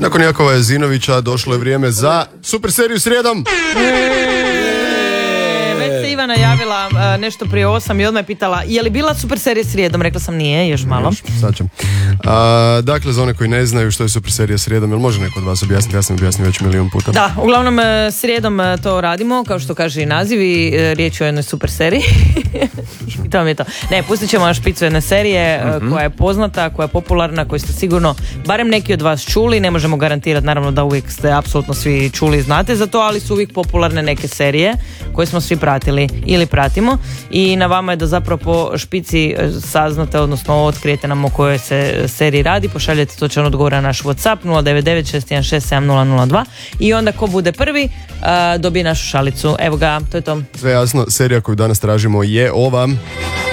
Nakon Jakova Jezinovića došlo je vrijeme za super seriju srijedom. Već se Ivana javila nešto prije 8 i odmah je pitala je li bila super serija srijedom? Rekla sam nije, još malo. Sad ćem. Dakle, za one koji ne znaju što je super serija srijedom, jel može neko od vas objasniti? Ja sam objasnio već milion puta. Da, uglavnom srijedom to radimo, kao što kaže i naziv, i riječ je o jednoj super seriji. I to mi je to. Ne, pustit ćemo na špicu jedne serije koja je poznata, koja je popularna, koju ste sigurno, barem neki od vas čuli, ne možemo garantirati naravno da uvijek ste apsolutno svi čuli i znate za to, ali su uvijek popularne neke serije koje smo svi pratili ili pratimo i na vama je da zapravo po špici saznate, odnosno otkrijete nam o kojoj se seriji radi, pošaljete točan odgovor na naš WhatsApp 099 i onda ko bude prvi dobije našu šalicu. Evo ga, to je to. Sve jasno, serija koju danas tražimo je ova.